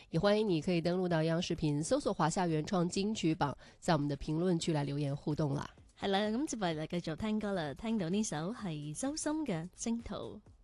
也歡迎你可以登錄到央視頻搜索華夏原創金曲榜，在我們的評論區來留言互動啦。 係啦，咁接落嚟繼續聽歌啦，聽到呢首係周深嘅《征途》。